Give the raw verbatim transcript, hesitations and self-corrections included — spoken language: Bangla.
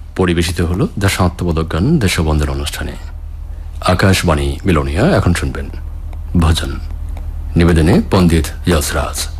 পরিবেশিত হলো দেশাত্মবোধক গান দেশবন্ধের অনুষ্ঠানে। আকাশবাণী মিলনিয়া এখন শুনবেন ভজন, নিবেদনে পণ্ডিত ইয়াসরাজ।